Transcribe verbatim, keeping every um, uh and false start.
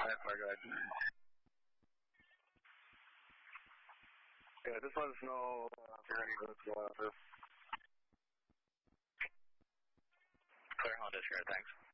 Alright, Fargo. Yeah, just let us know uh, if you're any roads going up this. Clear Honda, sure, thanks.